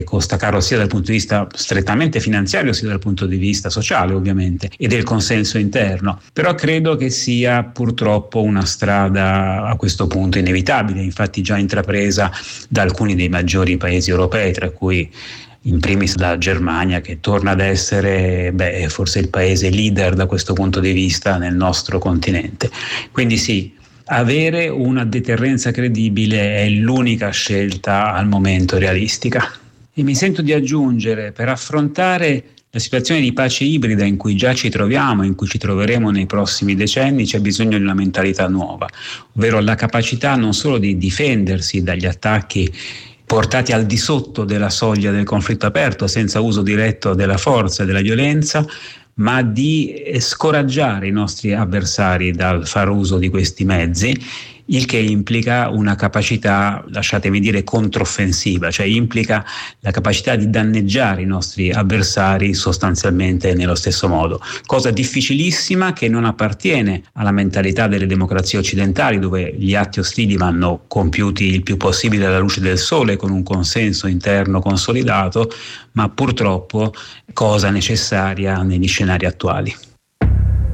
costa caro sia dal punto di vista strettamente finanziario sia dal punto di vista sociale ovviamente e del consenso interno, però credo che sia purtroppo una strada a questo punto inevitabile, infatti già intrapresa da alcuni dei maggiori paesi europei, tra cui in primis la Germania, che torna ad essere forse il paese leader da questo punto di vista nel nostro continente. Quindi sì, avere una deterrenza credibile è l'unica scelta al momento realistica. E mi sento di aggiungere, per affrontare la situazione di pace ibrida in cui già ci troviamo, in cui ci troveremo nei prossimi decenni, c'è bisogno di una mentalità nuova, ovvero la capacità non solo di difendersi dagli attacchi portati al di sotto della soglia del conflitto aperto, senza uso diretto della forza e della violenza, ma di scoraggiare i nostri avversari dal far uso di questi mezzi, il che implica una capacità, lasciatemi dire, controffensiva, cioè implica la capacità di danneggiare i nostri avversari sostanzialmente nello stesso modo, cosa difficilissima che non appartiene alla mentalità delle democrazie occidentali, dove gli atti ostili vanno compiuti il più possibile alla luce del sole con un consenso interno consolidato, ma purtroppo cosa necessaria negli scenari attuali.